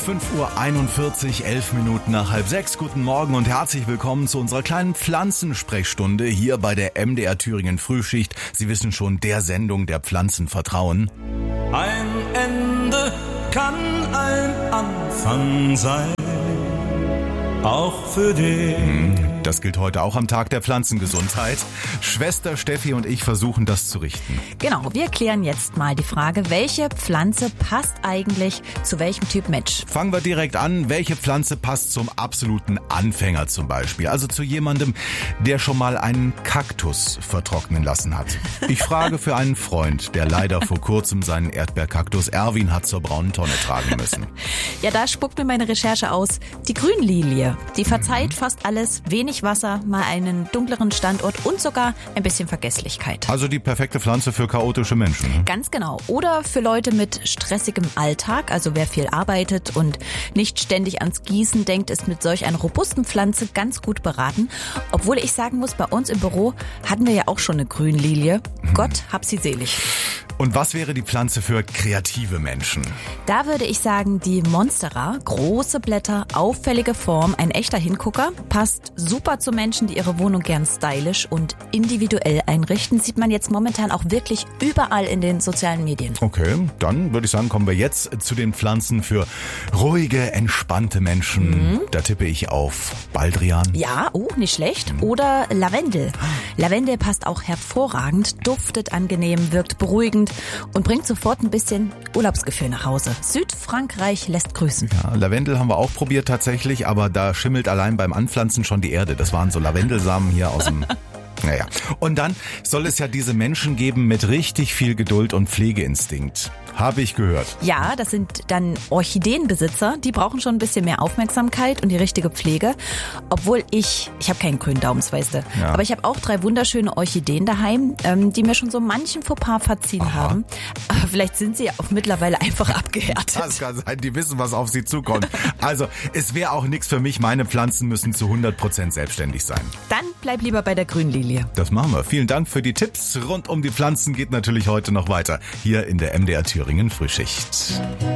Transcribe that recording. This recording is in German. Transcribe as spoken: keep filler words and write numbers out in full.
fünf Uhr einundvierzig, elf Minuten nach halb sechs. Guten Morgen und herzlich willkommen zu unserer kleinen Pflanzensprechstunde hier bei der M D R Thüringen Frühschicht. Sie wissen schon, der Sendung, der Pflanzen vertrauen. Ein Ende kann ein Anfang sein, auch für dich. Das gilt heute auch am Tag der Pflanzengesundheit. Schwester Steffi und ich versuchen das zu richten. Genau, wir klären jetzt mal die Frage, welche Pflanze passt eigentlich zu welchem Typ Mensch? Fangen wir direkt an. Welche Pflanze passt zum absoluten Anfänger zum Beispiel? Also zu jemandem, der schon mal einen Kaktus vertrocknen lassen hat. Ich frage für einen Freund, der leider vor kurzem seinen Erdbeerkaktus Erwin hat zur braunen Tonne tragen müssen. Ja, da spuckt mir meine Recherche aus. Die Grünlilie, die verzeiht mhm. fast alles, wenig Wasser, mal einen dunkleren Standort und sogar ein bisschen Vergesslichkeit. Also die perfekte Pflanze für chaotische Menschen. Ne? Ganz genau. Oder für Leute mit stressigem Alltag, also wer viel arbeitet und nicht ständig ans Gießen denkt, ist mit solch einer robusten Pflanze ganz gut beraten. Obwohl ich sagen muss, bei uns im Büro hatten wir ja auch schon eine Grünlilie. Hm. Gott hab sie selig. Und was wäre die Pflanze für kreative Menschen? Da würde ich sagen, die Monstera. Große Blätter, auffällige Form, ein echter Hingucker. Passt super zu Menschen, die ihre Wohnung gern stylisch und individuell einrichten. Sieht man jetzt momentan auch wirklich überall in den sozialen Medien. Okay, dann würde ich sagen, kommen wir jetzt zu den Pflanzen für ruhige, entspannte Menschen. Mhm. Da tippe ich auf Baldrian. Ja, oh, nicht schlecht. Oder Lavendel. Lavendel passt auch hervorragend, duftet angenehm, wirkt beruhigend und bringt sofort ein bisschen Urlaubsgefühl nach Hause. Südfrankreich lässt grüßen. Ja, Lavendel haben wir auch probiert tatsächlich, aber da schimmelt allein beim Anpflanzen schon die Erde. Das waren so Lavendelsamen hier aus dem... Naja, und dann soll es ja diese Menschen geben mit richtig viel Geduld und Pflegeinstinkt. Habe ich gehört. Ja, das sind dann Orchideenbesitzer, die brauchen schon ein bisschen mehr Aufmerksamkeit und die richtige Pflege. Obwohl ich, ich habe keinen grünen Daumen, weißt du, ja. aber ich habe auch drei wunderschöne Orchideen daheim, ähm, die mir schon so manchen Fauxpas verziehen Aha. haben. Aber vielleicht sind sie ja auch mittlerweile einfach abgehärtet. Das kann sein, die wissen, was auf sie zukommt. Also, es wäre auch nichts für mich. Meine Pflanzen müssen zu hundert Prozent selbstständig sein. Dann bleib lieber bei der Grünlilie. Das machen wir. Vielen Dank für die Tipps. Rund um die Pflanzen geht natürlich heute noch weiter. Hier in der M D R Thüringen Frühschicht.